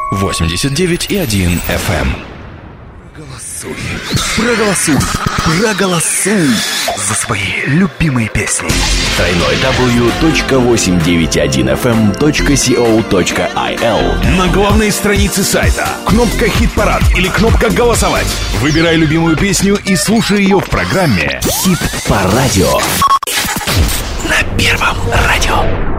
89,1 FM. Проголосуй за свои любимые песни. www.891fm.co.il. На главной странице сайта кнопка «Хит-парад» или кнопка «Голосовать». Выбирай любимую песню и слушай ее в программе Хит по радио. На Первом радио.